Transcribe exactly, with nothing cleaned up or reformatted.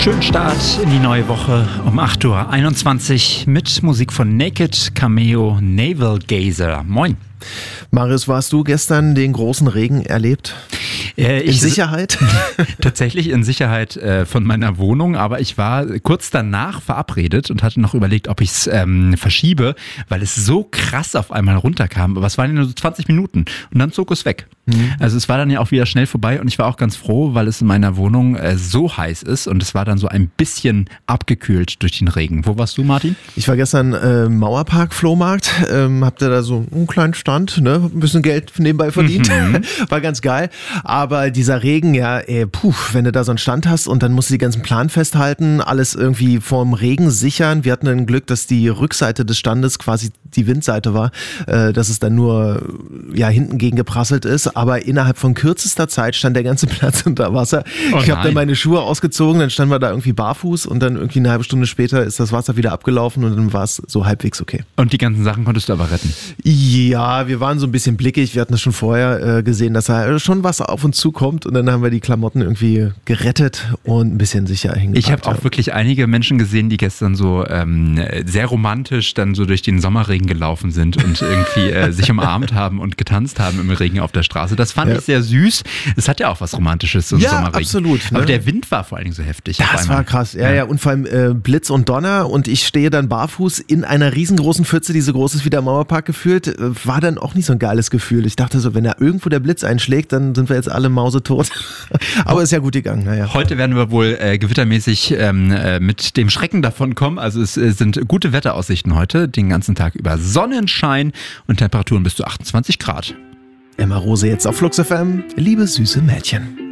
Schönen Start in die neue Woche um acht Uhr einundzwanzig mit Musik von Naked, Cameo, Navel Gazer. Moin. Marius, warst du gestern den großen Regen erlebt? Äh, in ich, Sicherheit? Tatsächlich in Sicherheit äh, von meiner Wohnung, aber ich war kurz danach verabredet und hatte noch überlegt, ob ich es ähm, verschiebe, weil es so krass auf einmal runterkam. Aber es waren ja nur so zwanzig Minuten und dann zog es weg. Mhm. Also es war dann ja auch wieder schnell vorbei und ich war auch ganz froh, weil es in meiner Wohnung äh, so heiß ist und es war dann so ein bisschen abgekühlt durch den Regen. Wo warst du, Martin? Ich war gestern äh, im Mauerpark-Flohmarkt, ähm, hab da so einen kleinen Stand, ne, ein bisschen Geld nebenbei verdient. Mhm. War ganz geil. Aber dieser Regen, ja, ey, puh, wenn du da so einen Stand hast und dann musst du die ganzen Plan festhalten, alles irgendwie vorm Regen sichern. Wir hatten ein Glück, dass die Rückseite des Standes quasi die Windseite war, äh, dass es dann nur ja hinten gegen geprasselt ist. Aber innerhalb von kürzester Zeit stand der ganze Platz unter Wasser. Oh ich habe dann meine Schuhe ausgezogen, dann standen wir da irgendwie barfuß und dann irgendwie eine halbe Stunde später ist das Wasser wieder abgelaufen und dann war es so halbwegs okay. Und die ganzen Sachen konntest du aber retten? Ja, wir waren so ein bisschen blickig. Wir hatten das schon vorher äh, gesehen, dass da schon Wasser auf uns zukommt und dann haben wir die Klamotten irgendwie gerettet und ein bisschen sicher hingepackt. Ich habe auch wirklich einige Menschen gesehen, die gestern so ähm, sehr romantisch dann so durch den Sommerregen gelaufen sind und irgendwie äh, sich umarmt haben und getanzt haben im Regen auf der Straße. Das fand ja. ich sehr süß. Es hat ja auch was Romantisches, so ein ja, Sommerregen. Absolut. Ne? Aber der Wind war vor allen Dingen so heftig. Das war krass. Ja, ja, ja. Und vor allem äh, Blitz und Donner und ich stehe dann barfuß in einer riesengroßen Pfütze, die so groß ist wie der Mauerpark gefühlt. Äh, war dann auch nicht so ein geiles Gefühl. Ich dachte so, wenn da irgendwo der Blitz einschlägt, dann sind wir jetzt alle mausetot. Aber ist ja gut gegangen. Naja. Heute werden wir wohl äh, gewittermäßig ähm, äh, mit dem Schrecken davon kommen. Also es äh, sind gute Wetteraussichten heute, den ganzen Tag über Sonnenschein und Temperaturen bis zu achtundzwanzig Grad. Emma Rose jetzt auf Flux F M. Liebe süße Mädchen.